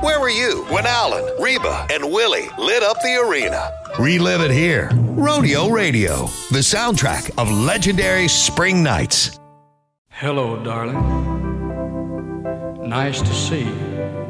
Where were you when Alan, Reba, and Willie lit up the arena? Relive it here. Rodeo Radio, the soundtrack of legendary spring nights. Hello, darling. Nice to see you.